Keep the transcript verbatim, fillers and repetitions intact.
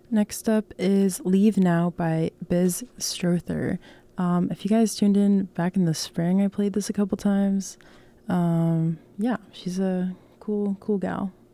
Next up is Leave Now by Biz Strother. Um, if you guys tuned in back in the spring, I played this a couple times. Um, yeah, she's a cool, cool gal.